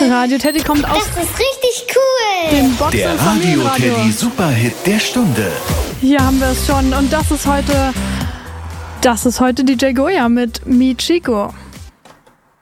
Radio Teddy kommt aus Das ist richtig cool. dem Boxen Der Familienradio. Radio Teddy Superhit der Stunde. Hier haben wir es schon und das ist heute DJ Goya mit Mi Chico.